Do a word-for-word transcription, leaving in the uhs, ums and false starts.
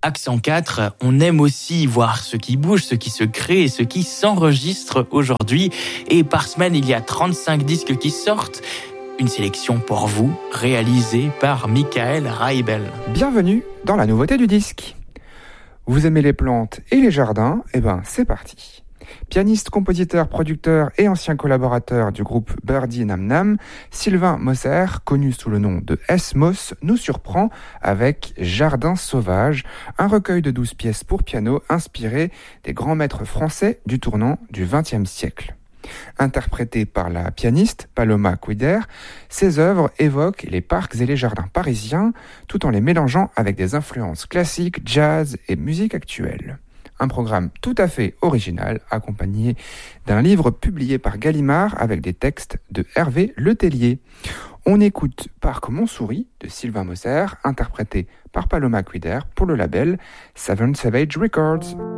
Accent quatre, on aime aussi voir ce qui bouge, ce qui se crée et ce qui s'enregistre aujourd'hui. Et par semaine, il y a trente-cinq disques qui sortent. Une sélection pour vous, réalisée par Michael Raibel. Bienvenue dans la nouveauté du disque. Vous aimez les plantes et les jardins? Eh ben, c'est parti. Pianiste, compositeur, producteur et ancien collaborateur du groupe Birdie Nam Nam, Sylvain Moser, connu sous le nom de S-Moss, nous surprend avec Jardin sauvage, un recueil de douze pièces pour piano inspiré des grands maîtres français du tournant du vingtième siècle. Interprété par la pianiste Paloma Quider, ses œuvres évoquent les parcs et les jardins parisiens, tout en les mélangeant avec des influences classiques, jazz et musique actuelle. Un programme tout à fait original, accompagné d'un livre publié par Gallimard avec des textes de Hervé Letellier. On écoute Parc Montsouris de Sylvain Moser, interprété par Paloma Quider pour le label Seven Savage Records.